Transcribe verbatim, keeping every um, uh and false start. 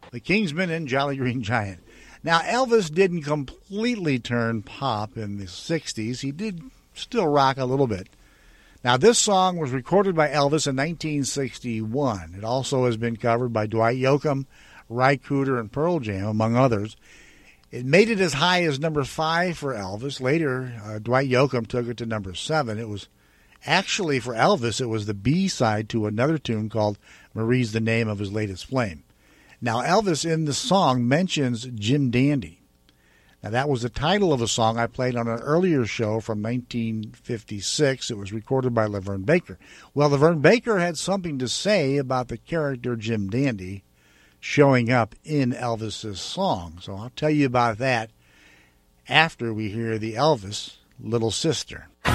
The Kingsmen and Jolly Green Giant. Now, Elvis didn't completely turn pop in the sixties. He did still rock a little bit. Now, this song was recorded by Elvis in nineteen sixty-one. It also has been covered by Dwight Yoakam, Ry Cooder, and Pearl Jam, among others. It made it as high as number five for Elvis. Later, uh, Dwight Yoakam took it to number seven. It was actually, for Elvis, it was the B-side to another tune called Marie's the Name of His Latest Flame. Now, Elvis in the song mentions Jim Dandy. Now, that was the title of a song I played on an earlier show from nineteen fifty-six. It was recorded by Laverne Baker. Well, Laverne Baker had something to say about the character Jim Dandy showing up in Elvis's song. So I'll tell you about that after we hear the Elvis Little Sister.